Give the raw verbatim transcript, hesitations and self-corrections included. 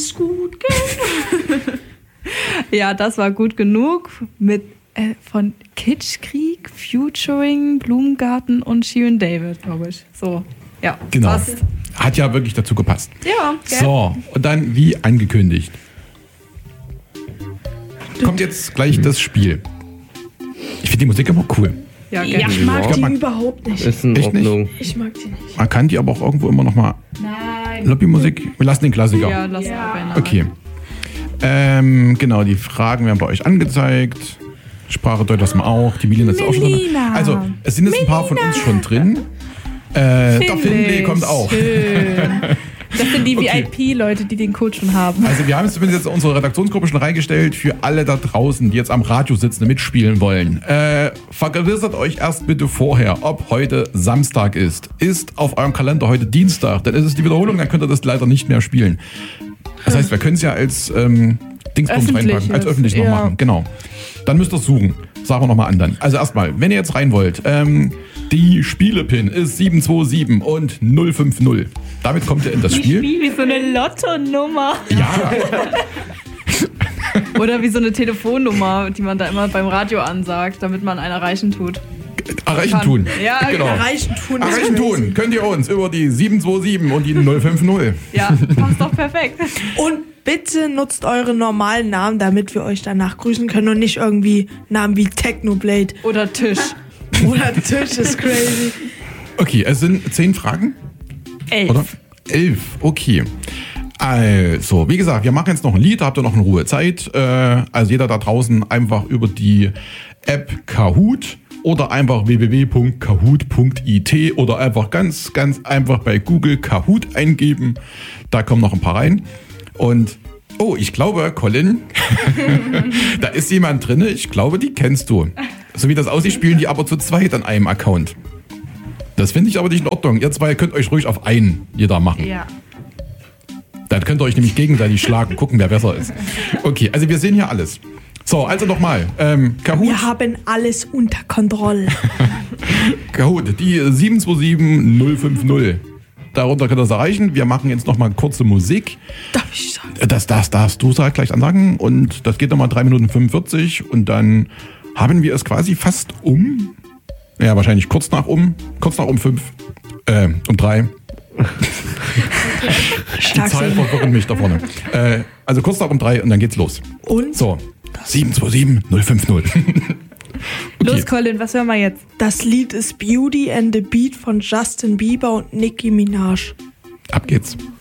es gut gehen. Ja, das war gut genug mit äh, von Kitschkrieg, Futuring, Blumengarten und Shirin David, glaube ich. So, ja. Genau. Passt. Hat ja wirklich dazu gepasst. Ja, gell? So, und dann wie angekündigt. Kommt jetzt gleich das Spiel. Ich finde die Musik immer cool. Ja, Ja, gell? ich mag glaub, die man- überhaupt nicht. Ist in Echt nicht? Ordnung. Ich mag die nicht. Man kann die aber auch irgendwo immer noch mal. Nein. Lobbymusik, wir lassen den Klassiker. Ja, lass Ja. mal Okay. Ähm, genau, die Fragen werden bei euch angezeigt. Sprache deutet das mal auch. Die Milena ist auch schon drin. Melina. Also, es sind jetzt ein paar von uns schon drin. Äh, der Finlay kommt auch. Schön. Das sind die Okay. V I P-Leute, die den Code schon haben. Also wir haben es zumindest jetzt unsere Redaktionsgruppe schon reingestellt für alle da draußen, die jetzt am Radio sitzen und mitspielen wollen. Äh, vergewissert euch erst bitte vorher, ob heute Samstag ist. Ist auf eurem Kalender heute Dienstag, dann ist es die Wiederholung, dann könnt ihr das leider nicht mehr spielen. Das heißt, wir können es ja als ähm, Dingsbums Öffentlich reinpacken, als jetzt, öffentlich noch ja. machen. Genau. Dann müsst ihr es suchen. Sagen wir nochmal an dann. Also erstmal, wenn ihr jetzt rein wollt, ähm, die Spielepin ist sieben zwei sieben und null fünf null. Damit kommt ihr in das Spiel. Wie so eine Lotto-Nummer. Ja, Oder wie so eine Telefonnummer, die man da immer beim Radio ansagt, damit man einen erreichen tut. erreichen Kann. tun. Ja, genau. Erreichen tun. ist Erreichen crazy. tun könnt ihr uns über die sieben zwei sieben und die null fünf null. Ja, passt doch perfekt. Und bitte nutzt eure normalen Namen, damit wir euch danach grüßen können und nicht irgendwie Namen wie Technoblade Oder Tisch. oder Tisch ist crazy. Okay, es sind zehn Fragen, Elf. oder? Elf, okay. Also, wie gesagt, wir machen jetzt noch ein Lied, da habt ihr noch in Ruhe Zeit. Äh, also jeder da draußen einfach über die App Kahoot oder einfach w w w punkt kahoot punkt i t oder einfach ganz, ganz einfach bei Google Kahoot eingeben. Da kommen noch ein paar rein. Und, oh, ich glaube, Colin, da ist jemand drin, ich glaube, die kennst du. So wie das aussieht, spielen die aber zu zweit an einem Account. Das finde ich aber nicht in Ordnung. Ihr zwei könnt euch ruhig auf einen jeder machen. Ja. Dann könnt ihr euch nämlich gegenseitig schlagen, gucken, wer besser ist. Okay, also wir sehen hier alles. So, also nochmal. Ähm, Kahoot, Wir haben alles unter Kontrolle. Kahoot, die sieben zwei sieben null fünf null. Darunter könnt ihr es erreichen. Wir machen jetzt nochmal kurze Musik. Darf ich sagen? Das, das darfst du sag, gleich ansagen. Und das geht nochmal drei Minuten fünfundvierzig. Und dann haben wir es quasi fast um. Ja, wahrscheinlich kurz nach um. Kurz nach um fünf. Äh, um drei. Die Stark Zahlen sein. verwirren mich da vorne. Äh, also kurz nach um drei und dann geht's los. Und So, sieben zwei sieben null fünf null. Los, Colin, was hören wir jetzt? das Lied ist Beauty and the Beat von Justin Bieber und Nicki Minaj. Ab geht's.